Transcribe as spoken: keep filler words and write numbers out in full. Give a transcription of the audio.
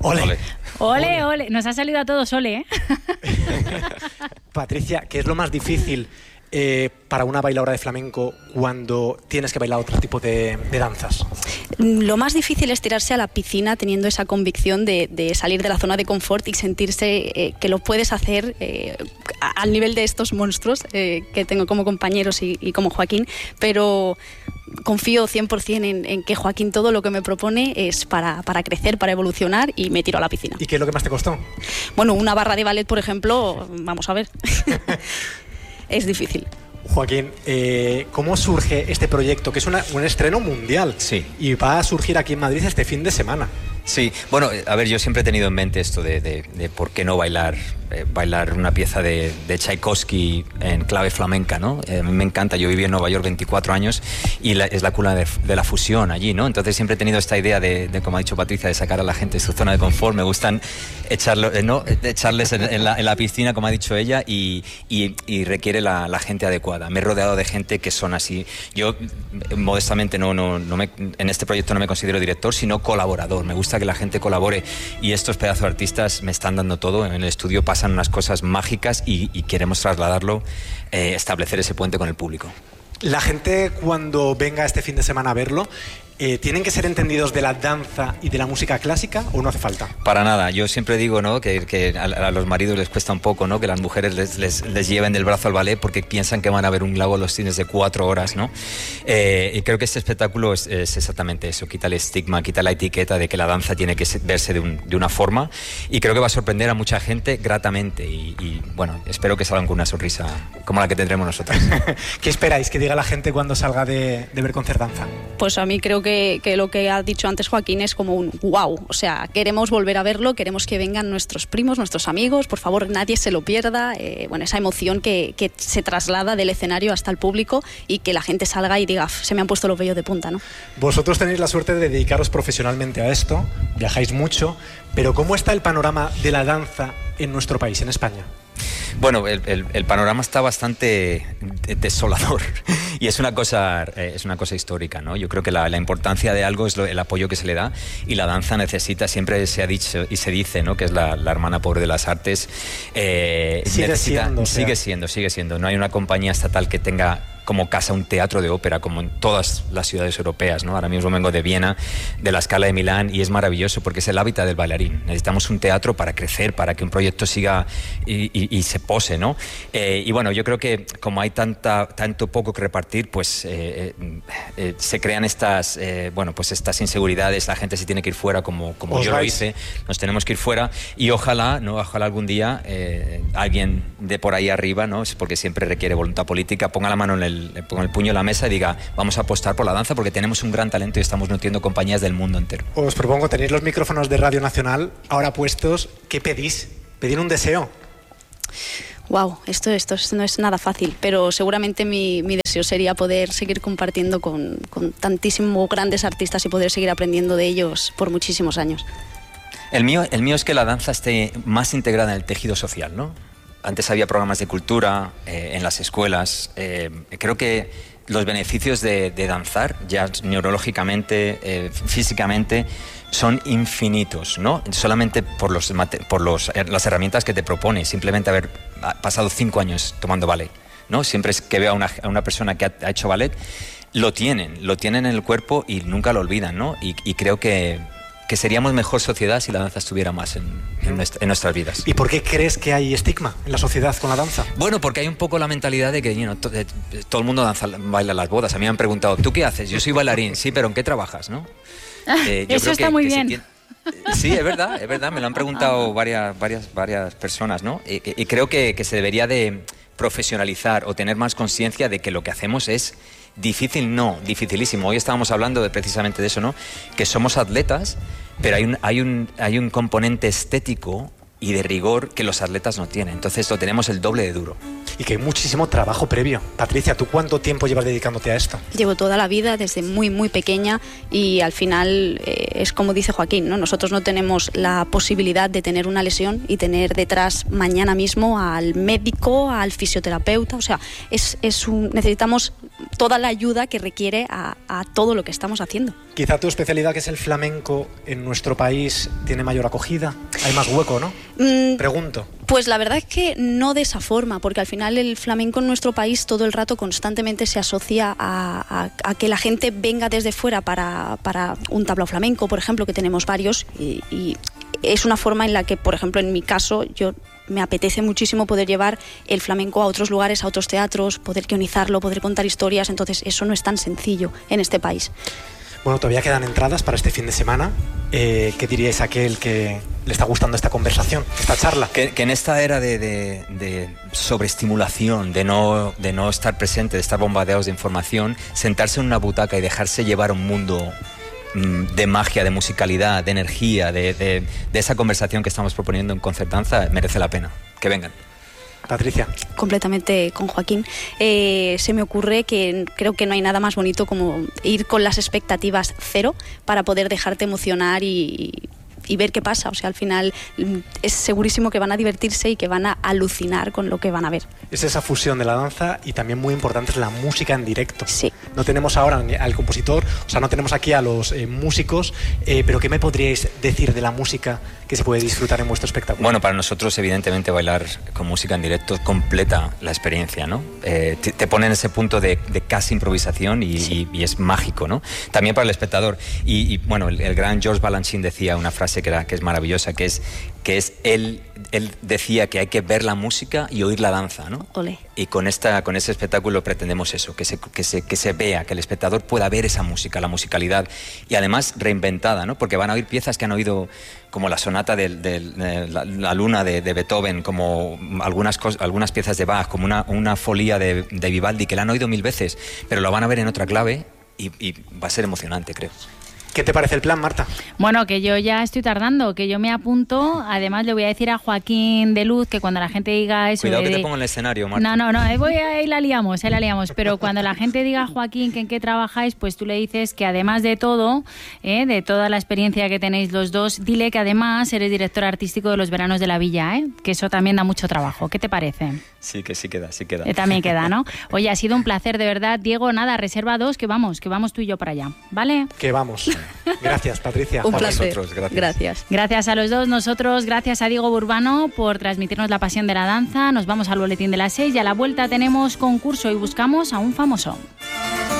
Ole. Ole. Ole, ole. Nos ha salido a todos ole, ¿eh? Patricia, ¿qué es lo más difícil eh, para una bailadora de flamenco cuando tienes que bailar otro tipo de, de danzas? Lo más difícil es tirarse a la piscina teniendo esa convicción de, de salir de la zona de confort y sentirse eh, que lo puedes hacer eh, a, al nivel de estos monstruos eh, que tengo como compañeros y, y como Joaquín, pero confío cien por ciento en, en que Joaquín todo lo que me propone es para, para crecer, para evolucionar, y me tiro a la piscina. ¿Y qué es lo que más te costó? Bueno, una barra de ballet, por ejemplo, vamos a ver, es difícil. Joaquín, eh, ¿cómo surge este proyecto? Que es una, un estreno mundial. Sí. Y va a surgir aquí en Madrid este fin de semana. Sí, bueno, a ver, yo siempre he tenido en mente esto de, de, de por qué no bailar eh, bailar una pieza de, de Tchaikovsky en clave flamenca, ¿no? Eh, a mí me encanta, yo viví en Nueva York veinticuatro años y la, es la cuna de, de la fusión allí, ¿no? Entonces siempre he tenido esta idea de, de, como ha dicho Patricia, de sacar a la gente de su zona de confort. Me gustan echarlo, eh, ¿no? echarles en, en, la, en la piscina, como ha dicho ella, y, y, y requiere la, la gente adecuada. Me he rodeado de gente que son así. Yo, modestamente, no, no, no me, en este proyecto no me considero director, sino colaborador. Me gusta que la gente colabore, y estos pedazos de artistas me están dando todo. En el estudio pasan unas cosas mágicas y, y queremos trasladarlo, eh, establecer ese puente con el público. La gente, cuando venga este fin de semana a verlo, eh, ¿tienen que ser entendidos de la danza y de la música clásica o no hace falta? Para nada. Yo siempre digo, ¿no?, que, que a, a los maridos les cuesta un poco, ¿no?, que las mujeres les, les, les lleven del brazo al ballet porque piensan que van a ver un lago en los cines de cuatro horas, ¿no? Eh, y creo que este espectáculo es, es exactamente eso. Quita el estigma, quita la etiqueta de que la danza tiene que verse de, un, de una forma, y creo que va a sorprender a mucha gente gratamente y, y bueno, espero que salgan con una sonrisa como la que tendremos nosotros. ¿Qué esperáis que diga la gente cuando salga de, de ver Concertdanza? Pues a mí creo que, que lo que ha dicho antes Joaquín es como un wow. O sea, queremos volver a verlo, queremos que vengan nuestros primos, nuestros amigos, por favor, nadie se lo pierda. Eh, bueno, esa emoción que, que se traslada del escenario hasta el público y que la gente salga y diga, se me han puesto los vellos de punta, ¿no? Vosotros tenéis la suerte de dedicaros profesionalmente a esto, viajáis mucho, pero ¿cómo está el panorama de la danza en nuestro país, en España? Bueno, el, el, el panorama está bastante desolador y es una cosa, eh, es una cosa histórica, ¿no? Yo creo que la, la importancia de algo es lo, el apoyo que se le da, y la danza necesita, siempre se ha dicho y se dice, ¿no?, que es la, la hermana pobre de las artes. Eh, sigue necesita, siendo, sigue o sea. siendo, sigue siendo. No hay una compañía estatal que tenga como casa un teatro de ópera como en todas las ciudades europeas, ¿no? Ahora mismo vengo de Viena, de la Scala de Milán, y es maravilloso porque es el hábitat del bailarín. Necesitamos un teatro para crecer, para que un proyecto siga y, y, y se pose, ¿no? Eh, y bueno, yo creo que como hay tanta, tanto poco que repartir, pues eh, eh, se crean estas, eh, bueno, pues estas inseguridades. La gente se tiene que ir fuera, como, como Os yo vais. lo hice. Nos tenemos que ir fuera, y ojalá, ¿no? Ojalá algún día eh, alguien de por ahí arriba, ¿no?, porque siempre requiere voluntad política, ponga la mano en el Le ponga el puño en la mesa y diga, vamos a apostar por la danza porque tenemos un gran talento y estamos nutriendo compañías del mundo entero. Os propongo, tenéis los micrófonos de Radio Nacional ahora puestos. ¿Qué pedís? ¿Pedís un deseo? Wow, esto, esto no es nada fácil, pero seguramente mi, mi deseo sería poder seguir compartiendo con, con tantísimos grandes artistas y poder seguir aprendiendo de ellos por muchísimos años. El mío, el mío es que la danza esté más integrada en el tejido social, ¿no? Antes había programas de cultura eh, en las escuelas. Eh, creo que los beneficios de, de danzar, ya neurológicamente, eh, físicamente, son infinitos, ¿no? Solamente por, los, por los, las herramientas que te propone, simplemente haber pasado cinco años tomando ballet, ¿no? Siempre es que veo a una, a una persona que ha, ha hecho ballet, lo tienen, lo tienen en el cuerpo y nunca lo olvidan, ¿no? Y, y creo que... que seríamos mejor sociedad si la danza estuviera más en, en, nuestra, en nuestras vidas. ¿Y por qué crees que hay estigma en la sociedad con la danza? Bueno, porque hay un poco la mentalidad de que you know, to, de, todo el mundo danza, baila las bodas. A mí me han preguntado, ¿tú qué haces? Yo soy bailarín, sí, pero ¿en qué trabajas, no? Eh, Eso está que, muy que bien. Tiene... Sí, es verdad, es verdad. Me lo han preguntado varias, varias, varias personas, ¿no? Y, y creo que, que se debería de profesionalizar o tener más conciencia de que lo que hacemos es difícil, no, dificilísimo. Hoy estábamos hablando de, precisamente de eso, ¿no? Que somos atletas, pero hay un, hay un, hay un componente estético y de rigor que los atletas no tienen. Entonces lo tenemos el doble de duro. Y que hay muchísimo trabajo previo. Patricia, ¿tú cuánto tiempo llevas dedicándote a esto? Llevo toda la vida, desde muy, muy pequeña, y al final eh, es como dice Joaquín, ¿no? Nosotros no tenemos la posibilidad de tener una lesión y tener detrás mañana mismo al médico, al fisioterapeuta. O sea, es, es un, necesitamos toda la ayuda que requiere a, a todo lo que estamos haciendo. Quizá tu especialidad, que es el flamenco, en nuestro país tiene mayor acogida. Hay más hueco, ¿no? Mm, Pregunto. Pues la verdad es que no de esa forma, porque al final el flamenco en nuestro país todo el rato constantemente se asocia a, a, a que la gente venga desde fuera para, para un tablao flamenco, por ejemplo, que tenemos varios, y, y es una forma en la que, por ejemplo, en mi caso, yo me apetece muchísimo poder llevar el flamenco a otros lugares, a otros teatros, poder guionizarlo, poder contar historias, entonces eso no es tan sencillo en este país. Bueno, todavía quedan entradas para este fin de semana. Eh, ¿Qué diríais a aquel que le está gustando esta conversación, esta charla? Que, que en esta era de, de, de sobreestimulación, de no, de no estar presente, de estar bombardeados de información, sentarse en una butaca y dejarse llevar a un mundo mmm, de magia, de musicalidad, de energía, de, de, de esa conversación que estamos proponiendo en Concertanza, merece la pena. Que vengan. Patricia. Completamente con Joaquín. Eh, se me ocurre que creo que no hay nada más bonito como ir con las expectativas cero para poder dejarte emocionar y, y ver qué pasa. O sea, al final es segurísimo que van a divertirse y que van a alucinar con lo que van a ver. Es esa fusión de la danza y también muy importante es la música en directo. Sí. No tenemos ahora al compositor, o sea, no tenemos aquí a los eh, músicos, eh, pero ¿qué me podríais decir de la música que se puede disfrutar en vuestro espectáculo? Bueno, para nosotros, evidentemente, bailar con música en directo completa la experiencia, ¿no? Eh, te, te pone en ese punto de, de casi improvisación y, sí. y, y es mágico, ¿no? También para el espectador. Y, y bueno, el, el gran George Balanchine decía una frase que, era, que es maravillosa, que es, que es él, él decía que hay que ver la música y oír la danza, ¿no? Olé. Y con, esta, con ese espectáculo pretendemos eso, que se, que, se, que se vea, que el espectador pueda ver esa música, la musicalidad, y además reinventada, ¿no? Porque van a oír piezas que han oído, como la sonata de, de, de la, la luna de, de Beethoven, como algunas, cos, algunas piezas de Bach, como una, una folía de, de Vivaldi, que la han oído mil veces, pero lo van a ver en otra clave y, y va a ser emocionante, creo. ¿Qué te parece el plan, Marta? Bueno, que yo ya estoy tardando, que yo me apunto. Además, le voy a decir a Joaquín de Luz que cuando la gente diga eso... Cuidado de... que te pongo en el escenario, Marta. No, no, no, ahí, voy, ahí la liamos, ahí la liamos. Pero cuando la gente diga, Joaquín, que en qué trabajáis, pues tú le dices que además de todo, eh, de toda la experiencia que tenéis los dos, dile que además eres director artístico de los veranos de la Villa, ¿eh? Que eso también da mucho trabajo. ¿Qué te parece? Sí, que sí queda, sí queda. Eh, también queda, ¿no? Oye, ha sido un placer, de verdad. Diego, nada, reserva dos, que vamos, que vamos tú y yo para allá, ¿vale? Que vamos. Gracias, Patricia. Un placer. Nosotros, gracias. gracias. Gracias a los dos, nosotros, gracias a Diego Burbano por transmitirnos la pasión de la danza. Nos vamos al boletín de las seis y a la vuelta tenemos concurso y buscamos a un famoso.